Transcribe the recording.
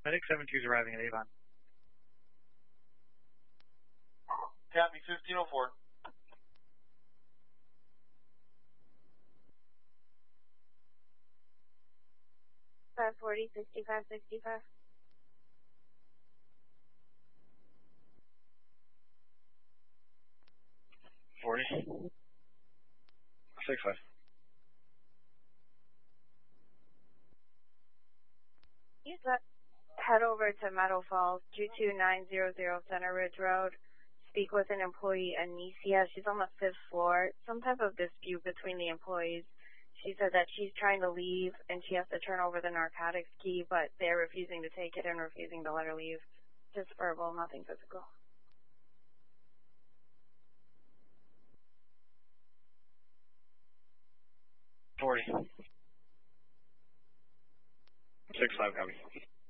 Medic 72 is arriving at Avon. Copy, 1504. Five 40, 65, 65. You head over to Meadow Falls, 22900 Center Ridge Road. Speak with an employee, Anicia. She's on the 5th floor. Some type of dispute between the employees. She said that she's trying to leave and she has to turn over the narcotics key, but they're refusing to take it and refusing to let her leave. Just verbal, nothing physical. 65, copy.